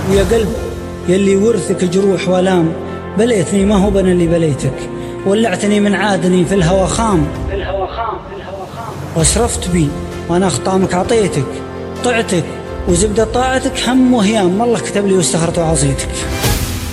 ويا قلب يلي ورثك جروح والام، بليتني ما هو بنا اللي بليتك، ولعتني من عادني في الهوى خام، واشرفت بي وانا اخطامك عطيتك، طعتك وزبدة طاعتك هم وهيام، والله كتب لي واستخرت وعصيتك.